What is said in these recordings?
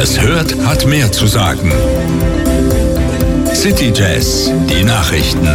es hört, hat mehr zu sagen. City Jazz, die Nachrichten.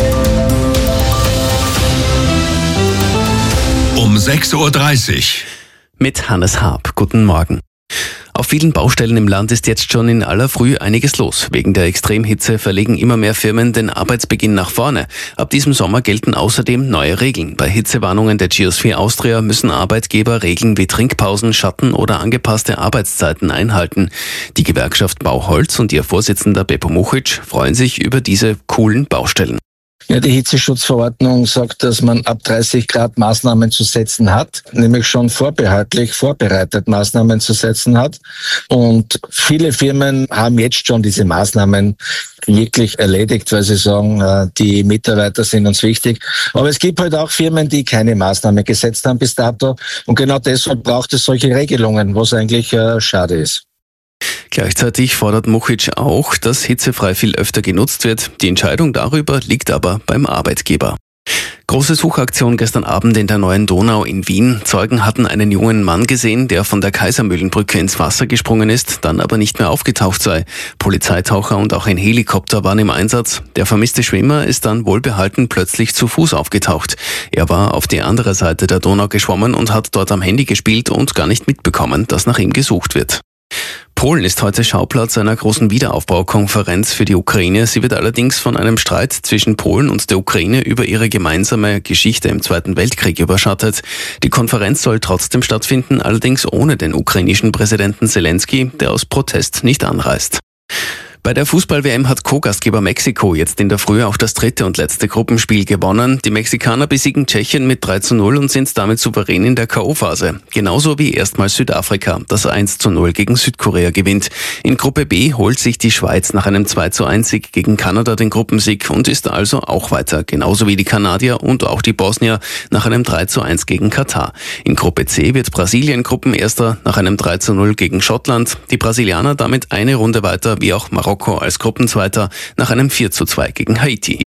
Um 6:30 Uhr. Mit Hannes Haab. Guten Morgen. Auf vielen Baustellen im Land ist jetzt schon in aller Früh einiges los. Wegen der Extremhitze verlegen immer mehr Firmen den Arbeitsbeginn nach vorne. Ab diesem Sommer gelten außerdem neue Regeln. Bei Hitzewarnungen der Geosphere Austria müssen Arbeitgeber Regeln wie Trinkpausen, Schatten oder angepasste Arbeitszeiten einhalten. Die Gewerkschaft Bauholz und ihr Vorsitzender Beppo Muchic freuen sich über diese coolen Baustellen. Ja, die Hitzeschutzverordnung sagt, dass man ab 30 Grad Maßnahmen zu setzen hat, nämlich schon vorbereitet Maßnahmen zu setzen hat. Und viele Firmen haben jetzt schon diese Maßnahmen wirklich erledigt, weil sie sagen, die Mitarbeiter sind uns wichtig. Aber es gibt halt auch Firmen, die keine Maßnahmen gesetzt haben bis dato. Und genau deshalb braucht es solche Regelungen, was eigentlich schade ist. Gleichzeitig fordert Muchic auch, dass hitzefrei viel öfter genutzt wird. Die Entscheidung darüber liegt aber beim Arbeitgeber. Große Suchaktion gestern Abend in der Neuen Donau in Wien. Zeugen hatten einen jungen Mann gesehen, der von der Kaisermühlenbrücke ins Wasser gesprungen ist, dann aber nicht mehr aufgetaucht sei. Polizeitaucher und auch ein Helikopter waren im Einsatz. Der vermisste Schwimmer ist dann wohlbehalten plötzlich zu Fuß aufgetaucht. Er war auf die andere Seite der Donau geschwommen und hat dort am Handy gespielt und gar nicht mitbekommen, dass nach ihm gesucht wird. Polen ist heute Schauplatz einer großen Wiederaufbaukonferenz für die Ukraine. Sie wird allerdings von einem Streit zwischen Polen und der Ukraine über ihre gemeinsame Geschichte im Zweiten Weltkrieg überschattet. Die Konferenz soll trotzdem stattfinden, allerdings ohne den ukrainischen Präsidenten Zelensky, der aus Protest nicht anreist. Bei der Fußball-WM hat Co-Gastgeber Mexiko jetzt in der Früh auch das dritte und letzte Gruppenspiel gewonnen. Die Mexikaner besiegen Tschechien mit 3:0 und sind damit souverän in der K.O.-Phase. Genauso wie erstmals Südafrika, das 1:0 gegen Südkorea gewinnt. In Gruppe B holt sich die Schweiz nach einem 2:1-Sieg gegen Kanada den Gruppensieg und ist also auch weiter. Genauso wie die Kanadier und auch die Bosnier nach einem 3:1 gegen Katar. In Gruppe C wird Brasilien Gruppenerster nach einem 3:0 gegen Schottland. Die Brasilianer damit eine Runde weiter, wie auch Marokko als Gruppenzweiter nach einem 4:2 gegen Haiti.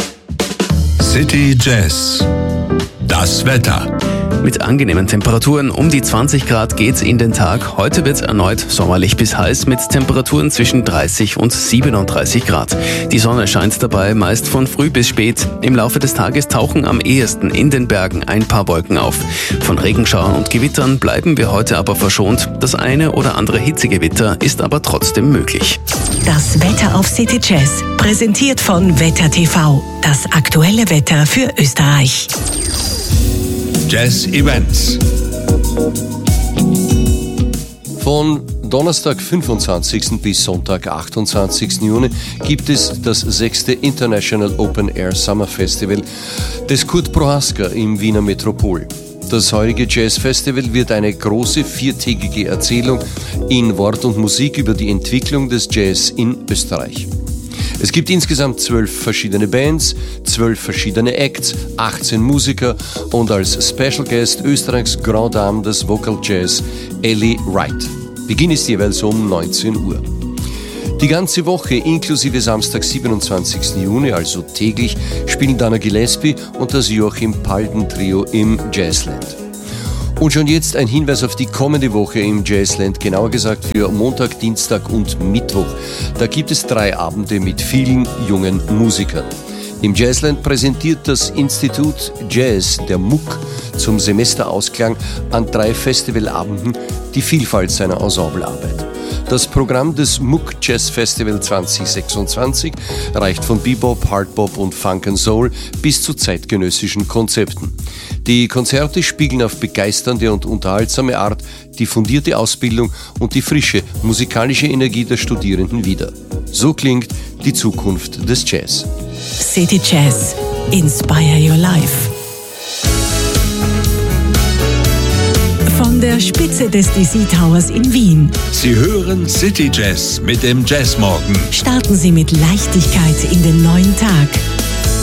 City Jazz. Das Wetter. Mit angenehmen Temperaturen um die 20 Grad geht's in den Tag. Heute wird's erneut sommerlich bis heiß mit Temperaturen zwischen 30 und 37 Grad. Die Sonne scheint dabei meist von früh bis spät. Im Laufe des Tages tauchen am ehesten in den Bergen ein paar Wolken auf. Von Regenschauern und Gewittern bleiben wir heute aber verschont. Das eine oder andere Hitzegewitter ist aber trotzdem möglich. Das Wetter auf City Jazz, präsentiert von Wetter TV. Das aktuelle Wetter für Österreich. Jazz Events. Von Donnerstag 25. bis Sonntag 28. Juni gibt es das 6. International Open Air Summer Festival des Kurt Prohaska im Wiener Metropol. Das heutige Jazzfestival wird eine große 4-tägige Erzählung in Wort und Musik über die Entwicklung des Jazz in Österreich. Es gibt insgesamt 12 verschiedene Bands, 12 verschiedene Acts, 18 Musiker und als Special Guest Österreichs Grand Dame des Vocal Jazz, Ellie Wright. Beginn ist jeweils um 19 Uhr. Die ganze Woche inklusive Samstag, 27. Juni, also täglich, spielen Dana Gillespie und das Joachim Palden Trio im Jazzland. Und schon jetzt ein Hinweis auf die kommende Woche im Jazzland, genauer gesagt für Montag, Dienstag und Mittwoch. Da gibt es 3 Abende mit vielen jungen Musikern. Im Jazzland präsentiert das Institut Jazz, der MUK, zum Semesterausklang an 3 Festivalabenden die Vielfalt seiner Ensemblearbeit. Das Programm des MUK Jazz Festival 2026 reicht von Bebop, Hardbop und Funk & Soul bis zu zeitgenössischen Konzepten. Die Konzerte spiegeln auf begeisternde und unterhaltsame Art die fundierte Ausbildung und die frische musikalische Energie der Studierenden wider. So klingt die Zukunft des Jazz. City Jazz. Inspire your life. Von der Spitze des DC Towers in Wien. Sie hören City Jazz mit dem Jazzmorgen. Starten Sie mit Leichtigkeit in den neuen Tag.